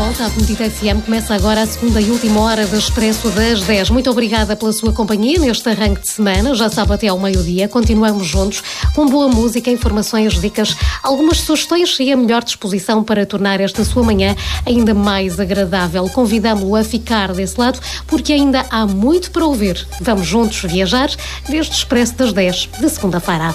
volta à Benedita FM. Começa agora a segunda e última hora do Expresso das 10. Muito obrigada pela sua companhia neste arranque de semana. Já sabe, até ao meio-dia. Continuamos juntos com boa música, informações, dicas, algumas sugestões e a melhor disposição para tornar esta sua manhã ainda mais agradável. Convidamo-lo a ficar desse lado porque ainda há muito para ouvir. Vamos juntos viajar neste Expresso das 10 de segunda-feira.